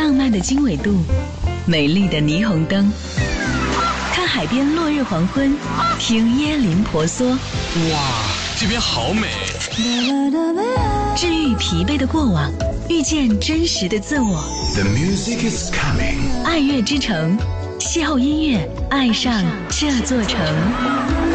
浪漫的经纬度，美丽的霓虹灯，看海边落日黄昏，听椰林婆娑。 哇，这边好美！ 治愈疲惫的过往，遇见真实的自我。 The music is coming. 爱乐之城，邂逅音乐，爱上这座城。